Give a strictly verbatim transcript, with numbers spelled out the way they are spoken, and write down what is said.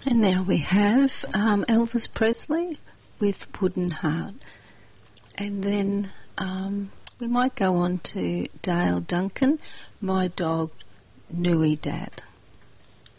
And now we have um, Elvis Presley with Wooden Heart. And then um, we might go on to Dale Duncan, My Dog Nui Dad.